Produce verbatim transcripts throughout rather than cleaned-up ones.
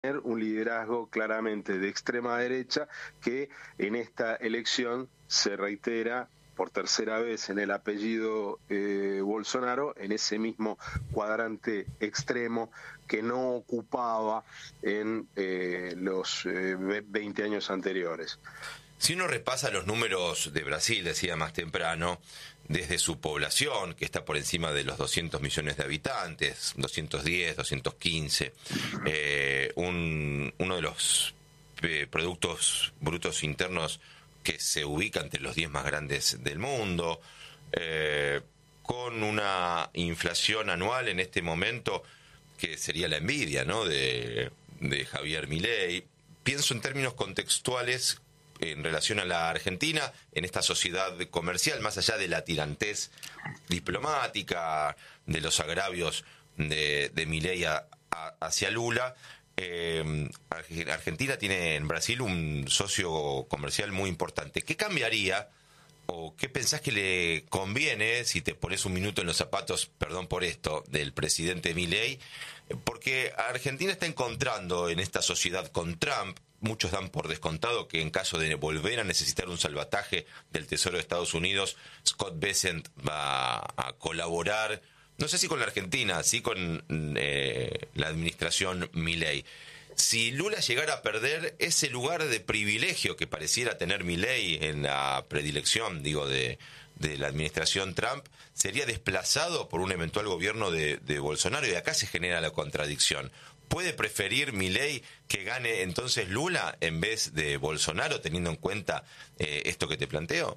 un liderazgo claramente de extrema derecha que en esta elección se reitera por tercera vez en el apellido eh, Bolsonaro, en ese mismo cuadrante extremo que no ocupaba en eh, los eh, veinte años anteriores. Si uno repasa los números de Brasil, decía más temprano, desde su población, que está por encima de los doscientos millones de habitantes, doscientos diez, doscientos quince, eh, un, uno de los eh, productos brutos internos que se ubica entre los diez más grandes del mundo, eh, con una inflación anual en este momento que sería la envidia, ¿no?, de, de Javier Milei. Pienso en términos contextuales en relación a la Argentina, en esta sociedad comercial, más allá de la tirantez diplomática, de los agravios de, de Milei a, a, hacia Lula. Eh, Argentina tiene en Brasil un socio comercial muy importante. ¿Qué cambiaría o qué pensás que le conviene, si te pones un minuto en los zapatos, perdón por esto, del presidente Milei? Porque Argentina está encontrando en esta sociedad con Trump, muchos dan por descontado que en caso de volver a necesitar un salvataje del Tesoro de Estados Unidos, Scott Bessent va a colaborar, no sé si con la Argentina, sí con eh, la administración Milei. Si Lula llegara a perder ese lugar de privilegio que pareciera tener Milei en la predilección, digo, de, de la administración Trump, sería desplazado por un eventual gobierno de, de Bolsonaro, y acá se genera la contradicción. ¿Puede preferir Milei que gane entonces Lula en vez de Bolsonaro, teniendo en cuenta eh, esto que te planteo?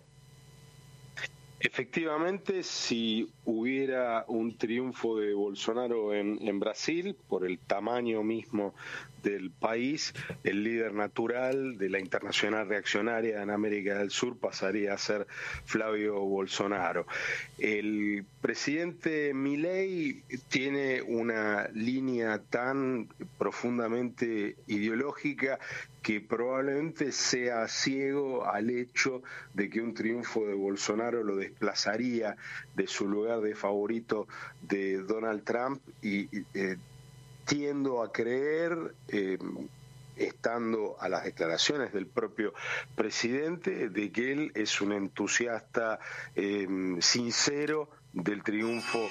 Efectivamente, si hubiera un triunfo de Bolsonaro en, en Brasil, por el tamaño mismo del país, el líder natural de la Internacional Reaccionaria en América del Sur pasaría a ser Flavio Bolsonaro. El presidente Milei tiene una línea tan profundamente ideológica que probablemente sea ciego al hecho de que un triunfo de Bolsonaro lo desplazaría de su lugar de favorito de Donald Trump, y eh, tiendo a creer, eh, estando a las declaraciones del propio presidente, de que él es un entusiasta eh, sincero del triunfo.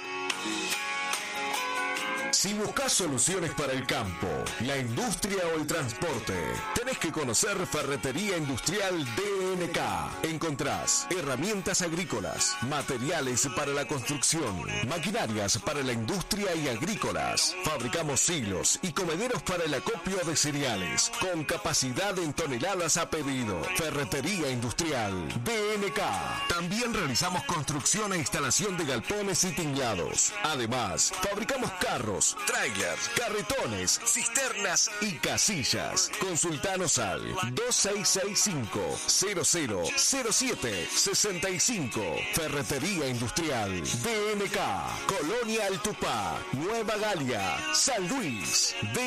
Si buscas soluciones para el campo, la industria o el transporte, tenés que conocer Ferretería Industrial D N K. Encontrás herramientas agrícolas, materiales para la construcción, maquinarias para la industria y agrícolas. Fabricamos silos y comederos para el acopio de cereales, con capacidad en toneladas a pedido. Ferretería Industrial D N K. También realizamos construcción e instalación de galpones y tinglados. Además, fabricamos carros, trailers, carretones, cisternas y casillas. Consultanos al dos seis seis cinco, cero cero cero siete seis cinco. Ferretería Industrial D N K, Colonia El Tupá, Nueva Galia, San Luis.